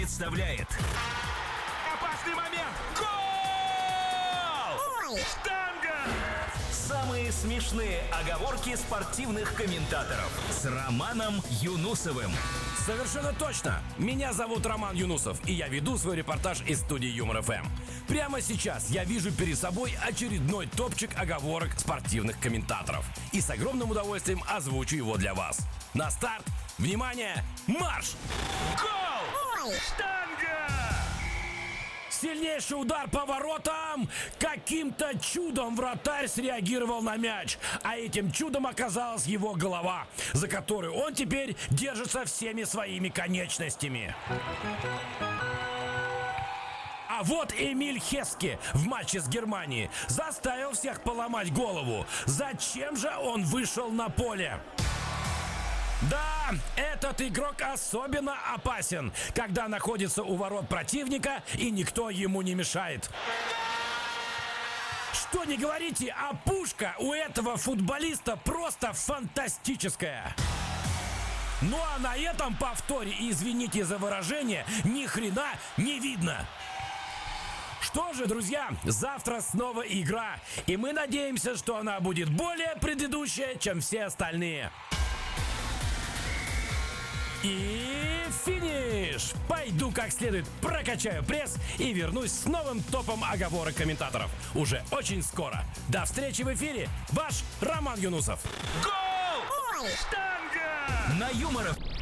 представляет опасный момент. Гол! Штанга! Самые смешные оговорки спортивных комментаторов с Романом Юнусовым. Совершенно точно. Меня зовут Роман Юнусов, и я веду свой репортаж из студии Юмор ФМ. Прямо сейчас я вижу перед собой очередной топчик оговорок спортивных комментаторов. И с огромным удовольствием озвучу его для вас. На старт! Внимание! Марш! Гол! Штанга! Сильнейший удар по воротам! Каким-то чудом вратарь среагировал на мяч. А этим чудом оказалась его голова, за которую он теперь держится всеми своими конечностями. А вот Эмиль Хески в матче с Германией заставил всех поломать голову. Зачем же он вышел на поле? Да, этот игрок особенно опасен, когда находится у ворот противника и никто ему не мешает. Что не говорите, а пушка у этого футболиста просто фантастическая. Ну а на этом повторе, извините за выражение, ни хрена не видно. Что же, друзья, завтра снова игра, и мы надеемся, что она будет более предыдущая, чем все остальные. И финиш! Пойду как следует прокачаю пресс и вернусь с новым топом оговорок комментаторов. Уже очень скоро. До встречи в эфире. Ваш Роман Юнусов. Гол! Штанга! На Юмор ФМ.